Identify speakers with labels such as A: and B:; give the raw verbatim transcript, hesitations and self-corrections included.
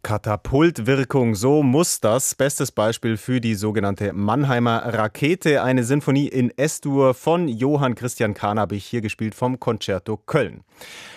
A: Katapultwirkung, so muss das. Bestes Beispiel für die sogenannte Mannheimer Rakete, eine Sinfonie in S-Dur von Johann Christian Carnabich, hier gespielt vom Concerto Köln.